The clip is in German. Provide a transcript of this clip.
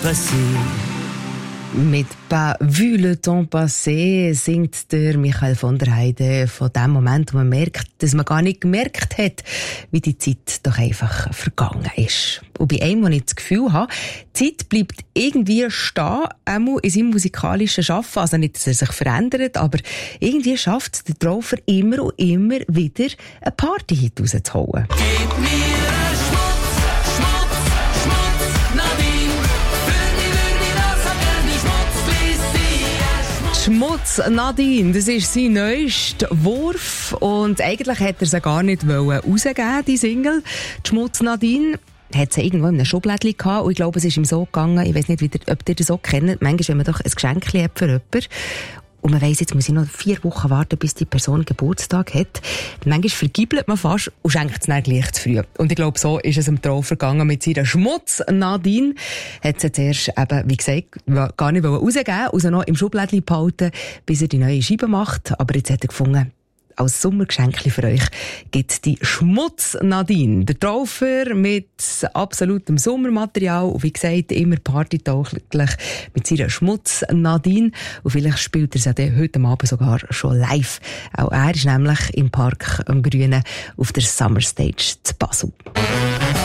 passé. Mit «Pas vu le temps passé» singt der Michael von der Heide von dem Moment, wo man merkt, dass man gar nicht gemerkt hat, wie die Zeit doch einfach vergangen ist. Und bei einem, wo ich das Gefühl habe, die Zeit bleibt irgendwie stehen, auch in seinem musikalischen Schaffen. Also nicht, dass er sich verändert, aber irgendwie schafft es der Traufer immer und immer wieder, eine Party-Hit rauszuholen. Gib mir einen Schmutz, Schmutz, Schmutz, Nadine. Schmutz Nadine, das ist sein neuester Wurf und eigentlich hätte er sie gar nicht rausgeben, die Single. Die Schmutz Nadine hat sie irgendwo in einem Schublädchen gehabt und ich glaube, es ist ihm so gegangen, ich weiss nicht, ob ihr das auch kennt, manchmal, wenn man doch ein Geschenk hat für jemanden und man weiss, jetzt muss ich noch 4 Wochen warten, bis die Person Geburtstag hat. Manchmal vergiebelt man fast und schenkt es dann gleich zu früh. Und ich glaube, so ist es im Traufer gegangen mit seiner Schmutz Nadine. Hat sie zuerst eben, wie gesagt, gar nicht rausgeben, also noch im Schublädchen behalten, bis er die neue Scheibe macht. Aber jetzt hat er gefunden, als Sommergeschenk für euch gibt die Schmutz Nadine. Der Traufer mit absolutem Sommermaterial und wie gesagt, immer partytauglich mit seiner Schmutz Nadine. Und vielleicht spielt er sie heute Abend sogar schon live. Auch er ist nämlich im Park am Grünen auf der Summer Stage zu Basel.